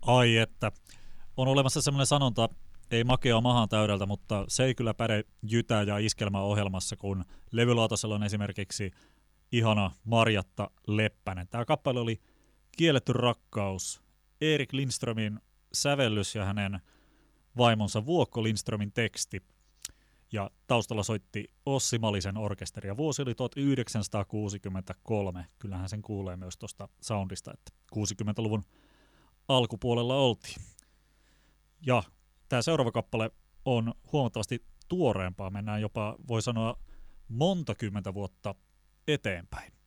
Ai että, on olemassa semmoinen sanonta, ei makea mahan täydeltä, mutta se ei kyllä päde jytä- ja iskelmäohjelmassa, kun levylautasella on esimerkiksi ihana Marjatta Leppänen. Tämä kappale oli Kielletty rakkaus, Erik Lindströmin sävellys ja hänen vaimonsa Vuokko Lindströmin teksti. Ja taustalla soitti Ossi Malisen orkesteri ja vuosi oli 1963. Kyllähän sen kuulee myös tuosta soundista, että 60-luvun alkupuolella oltiin. Ja tämä seuraava kappale on huomattavasti tuoreempaa. Mennään jopa, voi sanoa, monta kymmentä vuotta eteenpäin.